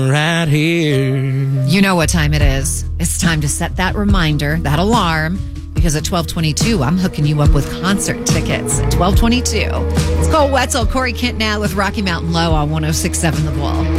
right here. You know what time it is. It's time to set that reminder, that alarm, because at 12:22, I'm hooking you up with concert tickets at 12:22. It's Cole Wetzel, Corey Kent now with Rocky Mountain Low on 106.7 The Bull.